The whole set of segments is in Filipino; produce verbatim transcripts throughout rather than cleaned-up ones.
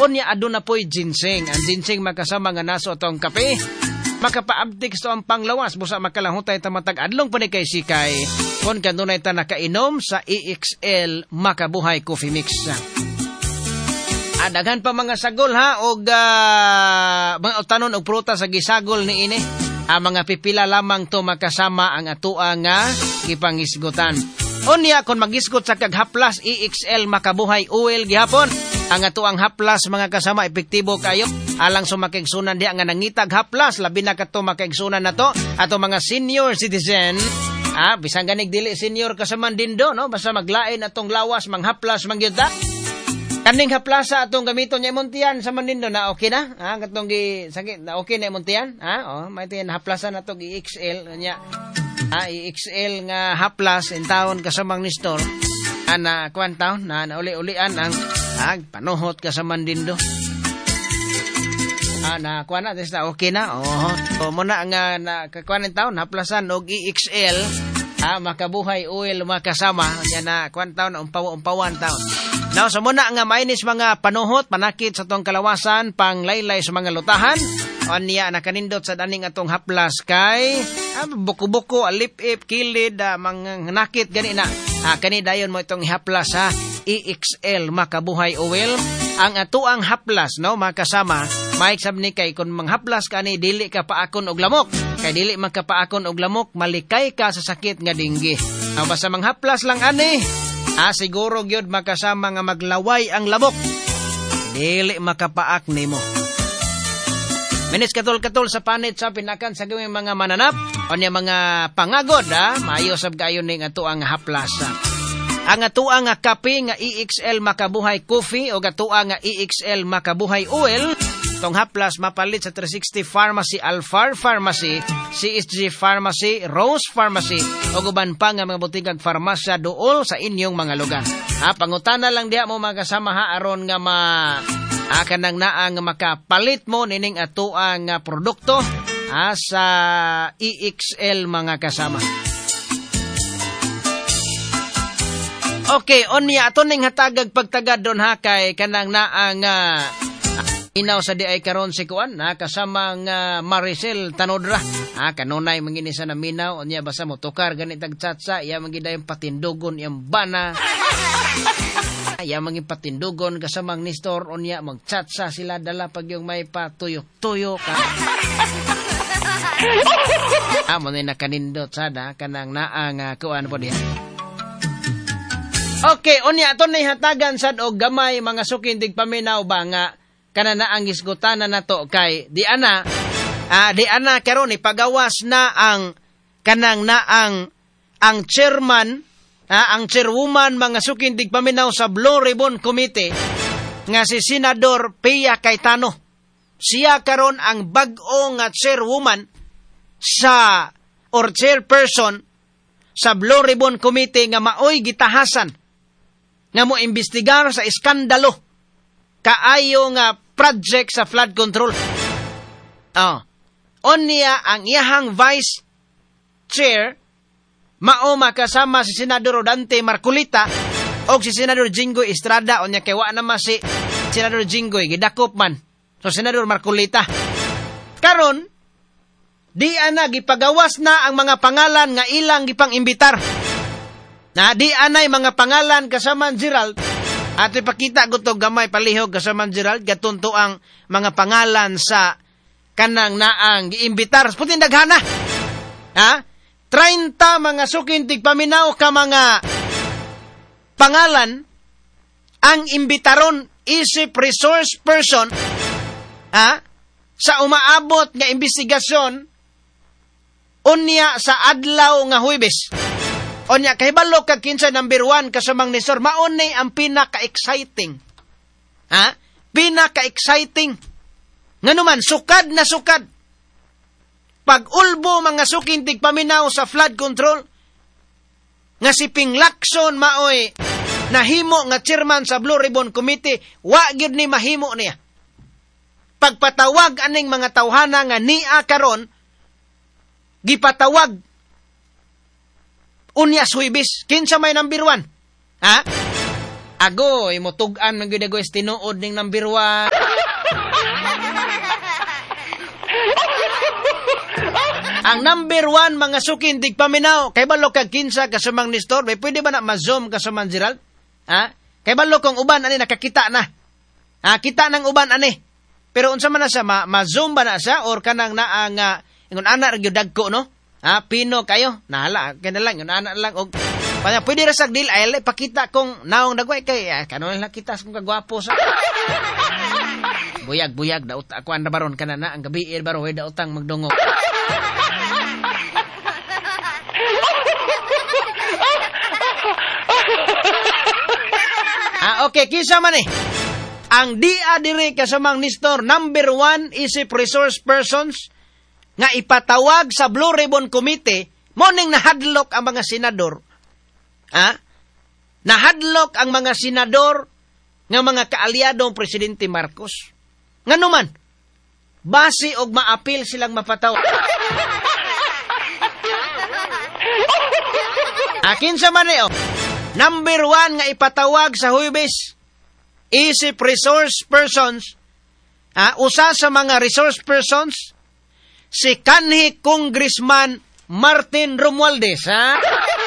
Onya aduna po'y ginseng. Ang ginseng makasama nga naso atong kape. Makapaabtik sa ang panglawas. Busa makalahutay tamatag adlong pa ni kay sikay. Kung kanunay ta nakainom sa E X L Makabuhay Coffee Mix. Adaghan pa mga sagol ha. O uh, mga utanon o prutas sa gisagol ni ini. Ang mga pipila lamang to makasama ang atua nga kipangisgutan. Unya kon magisgot sa kaghaplas E X L Makabuhay Oil gihapon. Ang atuang haplas mga kasama epektibo kayo. Alang sumakigsunan diya nga nangitag haplas. Labi na kato makigsunan na to. Ato mga senior citizen. Ah, bisang ganig dili senior kasaman din do, no? Basta maglain atong lawas, manghaplas, mangyuda. Kaning haplasa atong gamiton niya imuntian sa manindo na okay na. Ah, katong gi sakit na okay na imuntian. Ah, oh, may tin haplasan nato gi E X L nya. Ah, E X L nga haplas in taon kasamang ni store. Ana kwan taon na nauli-ulian ang ah, panuhot kasaman din do. Ah, na kwan na testa okay na. Oh, so mo na nga na kakwan taon haplasan og E X L. Ah, Makabuhay Oil makasama nya na kwan taon umpaw-umpawan taon. Now, sa muna nga mainis mga panuhot, panakit sa tong kalawasan, pang laylay sa mga lutahan. O niya nakanindot sa daning atong haplas kay ah, buko-buko, alip-ip, kilid, ah, mga nakit, gani na. Ah, kani dayon mo itong haplas ha, E X L Makabuhay Oil. Ang atuang haplas, no, makasama, maik sab ni kay kung manghaplas ka ni, dili ka paakon og lamok. Kay dili man ka paakon og lamok, malikay ka sa sakit nga dinggi. Ang basta manghaplas lang ani, ah, siguro gyud makasama nga maglaway ang labok. Dili makapaak nimo. Minis katol-katol sa panit sa pinakan sa gawing mga mananap o niya mga pangagod, ha? Maayo sab kayo ning ato ang haplasa. Ang ato ang kape nga E X L Makabuhay Coffee o ato ang E X L Makabuhay Oil. Tong haplas mapalit sa three sixty Pharmacy, Alfar Pharmacy, C S G Pharmacy, Rose Pharmacy, o guban pa nga mga butikag farmasya dool sa inyong mga lugar. Ha, pangutana lang diha mo mga kasama ha, aron nga ma ah, kanang naa nga makapalit mo nining ato ang uh, produkto ha, sa E X L mga kasama. Okay, onya ato ning hatagag pagtagad don ha kay kanang naa nga uh, inaw sa di ay karon si kuan na kasama nga Maricel Tanodra. Ah, kanunay manginisa na minaw unya basta mo tukar ganit tagtsatsa iya mangidayong patindugon iyang bana. Iya mangin patindugon kasamang Nestor unya magtsatsa sila dala pag yung may patuyok-tuyok. Ah, mo na kanindot sada kanang naang uh, kuan po diha. Okay, unya aton nay hatagan sad og gamay mga sukin dig paminaw ba nga kanana ang isgutana nato kay di ana ah, di ana karon ipagawas na ang kanang na ang ang chairman ah, ang chairwoman mga sukin dig paminaw sa Blue Ribbon Committee nga si Senador Pia Cayetano. Siya karon ang bag-o nga chairwoman sa or chairperson sa Blue Ribbon Committee nga maoy gitahasan nga mo imbestigar sa iskandalo kaayo nga project sa flood control. Oh. Onya ang iyahang vice chair mao makasama si Senador Rodante Marcolita o si Senador Jinggoy Estrada. Onya kay wa naman si Senador Jinggoy gidakop man. So Senador Marcolita. Karon di ana gipagawas na ang mga pangalan nga ilang gipang imbitar. Na di anay mga pangalan kasaman Gerald. At ipakita ko to gamay palihog kasaman Gerald gatunto ang mga pangalan sa kanang naang giimbitar. Putin daghana. Ha? thirty mga sukin tigpaminaw ka mga pangalan ang imbitaron isip resource person ha? Sa umaabot nga investigasyon unya sa adlaw nga Huwebes. Onya kahibalo kag kinsa number one kasamang Nestor maon ni ang pinaka-exciting. Ha? Pinaka-exciting. Nganuman sukad na sukad. Pag ulbo mga sukin tigpaminaw sa flood control nga si Ping Lacson maoy nahimo nga chairman sa Blue Ribbon Committee, wa gyud ni mahimo niya. Pagpatawag aning mga tawhana nga niya karon gipatawag unya Huwebes, kinsa may number one? Ha? Agoy, mo tugan man gyud agoy tinuod ning number one. Ang number one mga sukin dig paminaw, kay balo kag kinsa ka sumang Nestor, may pwede ba na ma-zoom ka sumang Gerald? Ha? Kay balo kung uban ani nakakita na. Ha, kita nang uban ani. Pero unsa man na siya ma- ma-zoom ba na siya or kanang naa nga ingon ana ra gyud dagko no? Ha, pino kayo. Nahala, kay na lang ingon ana lang og panya pwede ra sag dil ay pakita kung naong dagway kay ah, kanon lang kita kung kagwapo sa. Buyag buyag daot ako anda baron kana na ang gabi ir baro way daotang magdungog. Ah, okay, kinsa man eh. Ang D A dire kasamang Nestor, number one isip resource persons nga ipatawag sa Blue Ribbon Committee, morning nahadlok ang mga senador. Ha? Nahadlok ang mga senador nga mga kaalyadong Presidente Marcos. Ngano man, base og maapil silang mapatawag. Akin sa man eh, oh. Number one nga ipatawag sa Huwebes, isip resource persons, ah, usa sa mga resource persons, si kanhi Congressman Martin Romualdez, ha?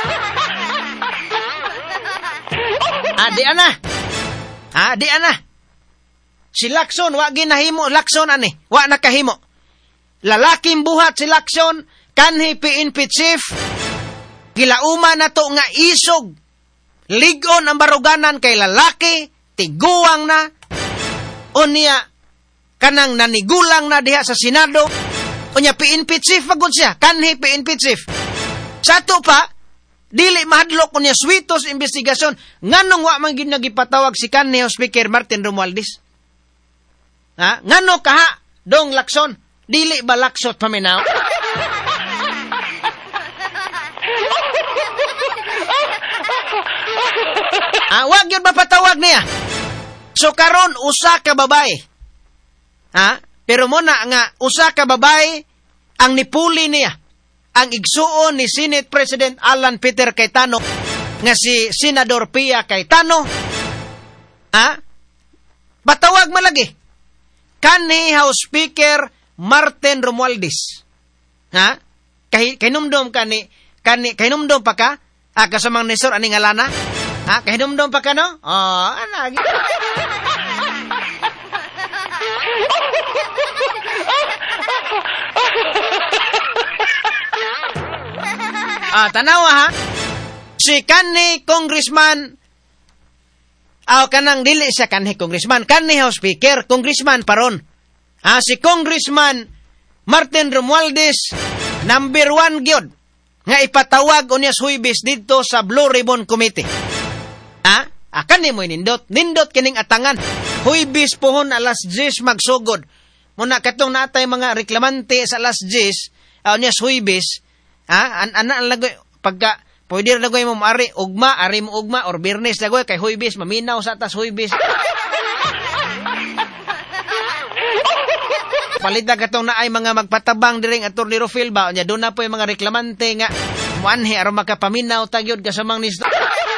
Ah, di ana. Ah, di ana. Si Lacson, wa ginahimo, Lacson ani, wa nakahimo. Lalaking buhat si Lacson, kanhi P N P chief, gilauma na to nga isog, ligon ang baruganan kay lalaki, tiguang na, o niya, kanang nanigulang na diha sa Senado, o niya P N P chief pagod siya, kanhi P N P chief. Sa to pa, dili mahadlok ko niya switos investigasyon, nganong wa man gid nagipatawag si kanhi Speaker Martin Romualdez. Ha? Ngano kaha, dong Lacson, dili ba laksot paminaw? Ah, wag yun mapatawag niya. So karon usa ka babae. Ha? Pero mo na nga usa ka babae ang nipuli niya. Ang igsuon ni Senate President Alan Peter Cayetano nga si Senador Pia Cayetano. Ha? Patawag malagi. Kanhi House Speaker Martin Romualdez. Ha? Kay kinumdom kani kani kinumdom pa ka? Ah, kasamang Nestor ani ngalana? Ha, kahinumdom pa ka, no? Oh, anag. Ah, tanawa ha. Si kanhi Congressman, aw kanang dili siya kanhi Congressman, kanhi House Speaker, Congressman paron. Ah, si Congressman Martin Romualdez, number one gyud nga ipatawag unya Huwebes dito sa Blue Ribbon Committee. Ha? Akan ni mo nindot. Nindot kining atangan. Huwebes pohon alas diyes magsugod. Muna katong natay mga reklamante sa alas diyes, uh, niya Huwebes, ha? An ana lagoy pagka pwede lagoy mo ari ugma, ari mo ugma or Biyernes lagoy kay Huwebes maminaw sa atas Huwebes. Palita katong naay mga magpatabang diring Attorney Rufil ba nya do na po yung mga reklamante nga muanhi aron makapaminaw tagyod kasamang Nestor.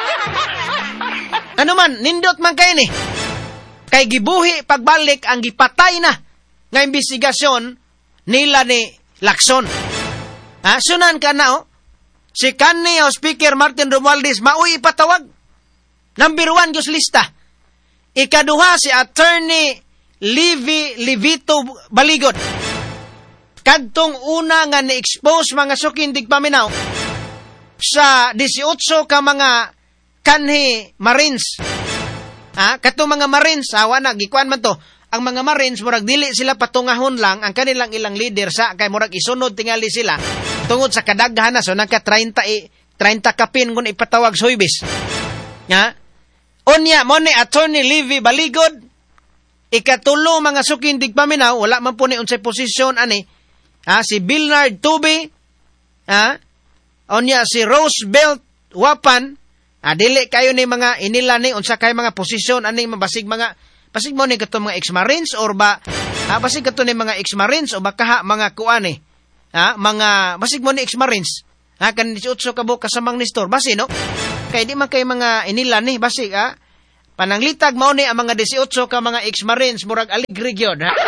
Ano man, nindot man kayo ni. Kay gibuhi pagbalik ang gipatay na nga investigasyon nila ni Lacson. Ha? Sunan ka na, oh. Si kanhi o Speaker Martin Romualdez, mauwi ipatawag. Number one, Diyos lista. Ikaduha si Attorney Livy Livito Baligod. Kadtong una nga ni-expose mga sukindig paminaw sa eighteen ka mga kanhi Marines. Ha? Katong mga Marines, awa na, gikuan man to. Ang mga Marines, murag dili sila patungahon lang, ang kanilang ilang leader sa, kay murag isunod tingali sila, tungod sa kadaghan na, so nagka thirty, thirty kapin kung ipatawag sa Huwebes. Ha? Onya, mo ni Attorney Livy Baligod, ikatulo mga sukindig paminaw, wala man po ni unsay posisyon, ani, ha? Si Bernard Tubi, ha? Onya, si Roosevelt Wapan, ah, dili kayo ni mga inila ni unsa kay mga posisyon ani mabasig mga basig mo ni kato mga ex-marines or ba ah, basig kato ni mga ex-marines o baka mga kuani ha mga basig mo ni ex-marines ha kan eighteen ka buok kasamang Nestor basi no kay di man kay mga inila ni basig ha Pananglitag mao ni ang mga eighteen ka mga ex-marines murag aligri gyud ha.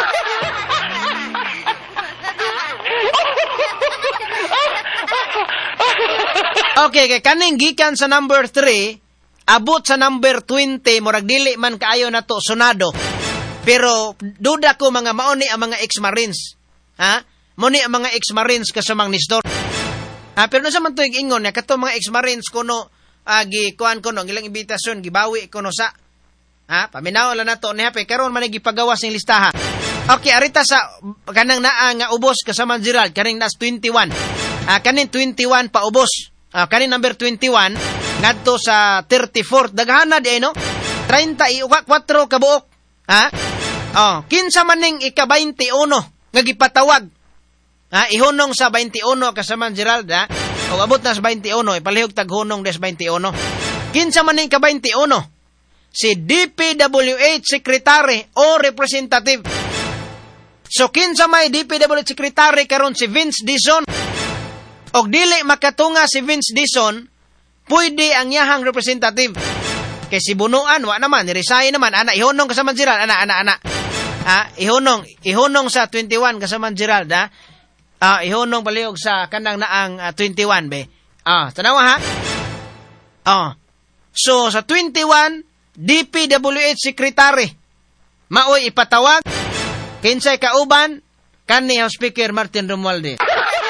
Okay, kay kaning gikan sa number three, abot sa number twenty murag dili man kaayo nato sunado. Pero duda ko mga mao ni ang mga ex-marines. Ha? Mo ni ang mga ex-marines kasamang Nestor. Ah, pero nasa man to ingon na kato mga ex-marines kuno agi kuan kuno ilang imbitasyon gibawi kuno sa ha paminaw la nato ni hape karon man gipagawas ning listahan. Okay, arita sa kanang naa nga ubos kasama Gerald kaning nas twenty-one. Ah, kanin twenty-one pa ubos. Ah, kanin number twenty-one ngadto sa thirty-four daghana di no thirty-four ka buok. Ha? Oh, kinsa man ning ika-twenty-one nga gipatawag. Ha, ihunong sa twenty-one kasama Gerald ha. O abot na sa twenty-one, ipalihog taghunong des twenty-one. Kinsa man ning ka-twenty-one? Si D P W H Secretary o Representative. So kinsa may D P W H Secretary karon si Vince Dizon. Og dili makatunga si Vince Dizon, pwede ang yahang representative. Kay si Bunuan, wa naman, resign naman. Ana, ihunong kasama Gerald. Ana, ana, ana. Ha, ihunong, ihunong sa twenty-one kasama Gerald, ha? Ah, ihunong palihog sa kanang naang uh, twenty-one, be. Ah, tanawa ha? Ah. So, sa twenty-one, D P W H Secretary. Maoy ipatawag. Kinsay kauban, kani House Speaker Martin Romualdez.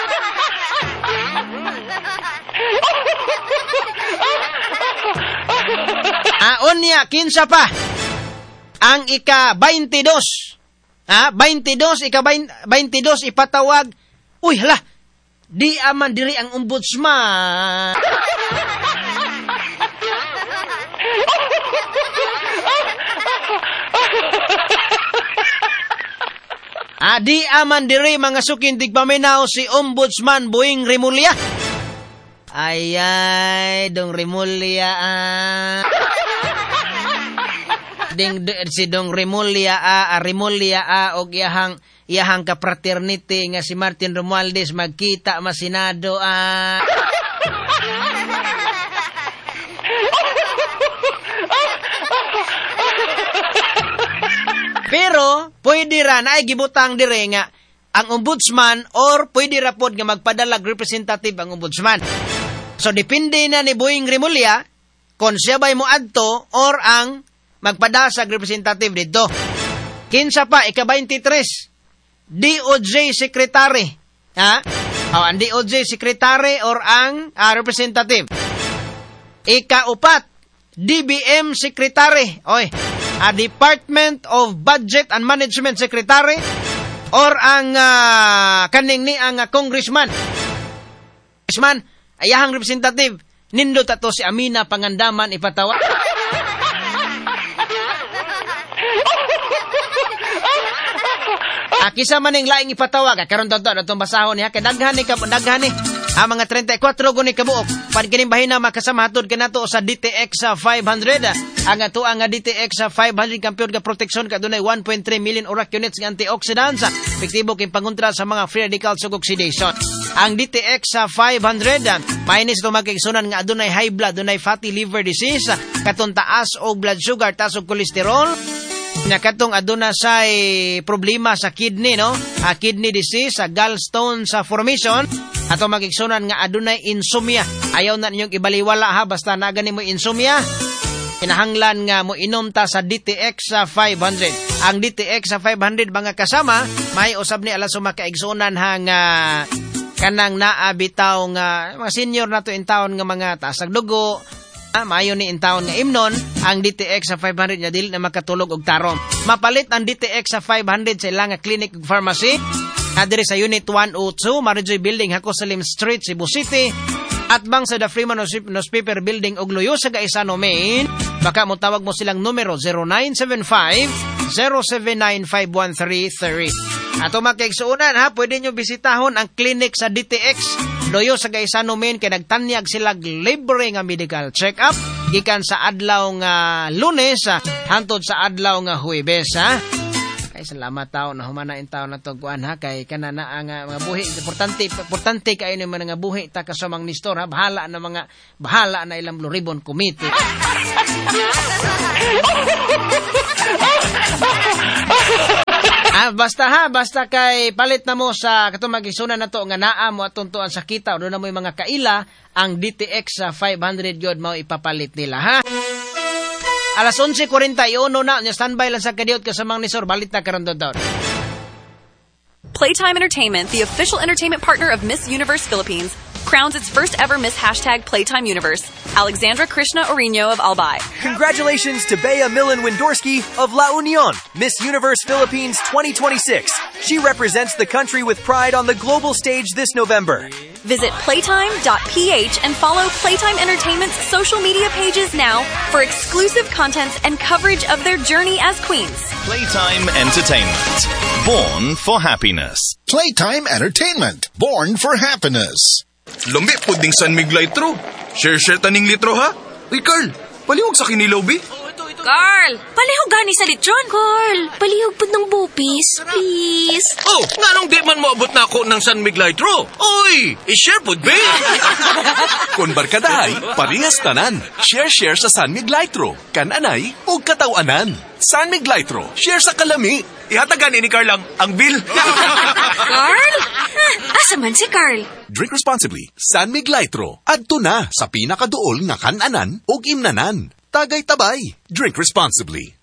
Ah, onya, kinsa pa? Ang ika-twenty-two. Ha? twenty-two, ika-twenty-two ipatawag. Uy, hala, di aman diri ang ombudsman. Ah, di aman diri mga sukindig paminaw si Ombudsman Boying Remulla. Ay, ay, dong Remulla, ah. Ding, si dong Remulla, ah, Remulla, ah, og iyahang, iyahang ka-fraternity nga si Martin Romualdez magkita masinado, ah. Pero, pwede ra na ay gibutang dire nga ang ombudsman or pwede ra pod nga magpadalag representative ang ombudsman. So, depende na ni Boying Remulla kung siya ba'y mo adto or ang magpadasag representative dito. Kinsa pa, ika-twenty-three, D O J Secretary. Ha? O, ang D O J Secretary or ang uh, representative. Ika-upat, D B M Secretary. Oy, a Department of Budget and Management Secretary or ang uh, kaning ni ang uh, congressman. Congressman, ayahang representative, nindot ato si Amina Pangandaman ipatawa. Akisa man ning laing ipatawag, karon to to atong basahon niya kay daghan ni daghan ni ang mga thirty-four guni kabuok. Pan kining bahina makasama hatod kanato sa D T X five hundred. Ang ato ang D T X five hundred kampiyon ka proteksyon kadunay one point three million urak units nga antioxidants, epektibo kay pangontra sa mga free radicals ug oxidation. Ang D T X five hundred mainis to magkaigsunan nga adunay high blood, adunay fatty liver disease, katon taas og blood sugar, taas og cholesterol. Nga katong aduna sa problema sa kidney, no? A kidney disease, sa gallstone sa formation, ato magigsunan nga adunay insomnia. Ayaw na ninyong ibaliwala ha, basta na gani mo insomnia. Kinahanglan nga mo inom ta sa D T X five hundred. Ang D T X five hundred mga kasama, may usab ni alas makaigsunan ha nga kanang naabitaw nga mga senior nato in town nga mga taas ang dugo. Ah, maayo ni intawon nga imnon ang D T X sa five hundred nga dili na makatulog og tarom. Mapalit ang D T X sa five hundred sa ilang clinic ug pharmacy adiri sa Unit one oh two Marijoy Building, Haco Salim Street, Cebu City. At bang sa The Freeman Newspaper Building og Loyo sa Gaisano, Maine. Baka mo tawag mo silang numero zero nine seven five zero seven nine five one three three. Ato makaigsuunan ha, pwede nyo bisitahon ang clinic sa D T X Loyo sa Gaisano, Maine, kay nagtanyag sila libre nga medical check-up gikan sa adlaw nga Lunes hantod sa adlaw nga Huwebes ha. Ay, salamat tao na humanain tao na to kuan ha kay kanana ang uh, mga buhi importante importante kay ni mga buhi ta kasumang nistor ha bahala na mga bahala na ilang Blue Ribbon Committee. Ah, basta ha, basta kay palit na mo sa katong magisuna na to nga naa mo atong tuan sa kita o doon na mo yung mga kaila ang D T X sa five hundred yod mao ipapalit nila ha. Alas onse kuwarenta y uno na, nya standby lang sa kadiot kasamang nisor, balit na karon doon. Playtime Entertainment, the official entertainment partner of Miss Universe Philippines, crowns its first ever Miss Hashtag Playtime Universe, Alexandra Krishna Orino of Albay. Congratulations to Bea Millen Windorsky of La Union, Miss Universe Philippines twenty twenty-six. She represents the country with pride on the global stage this November. Visit playtime dot p h and follow Playtime Entertainment's social media pages now for exclusive content and coverage of their journey as queens. Playtime Entertainment. Born for happiness. Playtime Entertainment. Born for happiness. Lambi po ding San Miguel litro. Share-share taning litro ha. Uy, Carl, palihog sa kinilaw, bi. Carl, palihog gani sa litron. Carl, palihog po ng bupis, please. Oh, nga nung di man maabot na ako ng San Miguel litro. Uy, i-share po, bi. Kung barkadahay, parehas tanan. Share-share sa San Miguel litro. Kananay o katawanan. San Miguel litro. Share sa kalami. Ihatagan ni Carl ang, ang bill. Carl? Ah, asa man si Carl? Drink responsibly. San Miguel litro. Adto na sa pinakaduol nga kananan o imnanan. Tagay tabay. Drink responsibly.